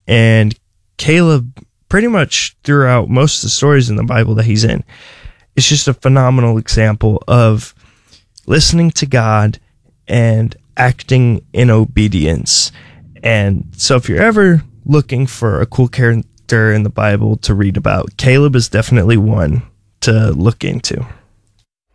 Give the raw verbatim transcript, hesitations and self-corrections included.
And Caleb, pretty much throughout most of the stories in the Bible that he's in, is just a phenomenal example of listening to God and acting in obedience. And so if you're ever looking for a cool character in the Bible to read about, Caleb is definitely one to look into.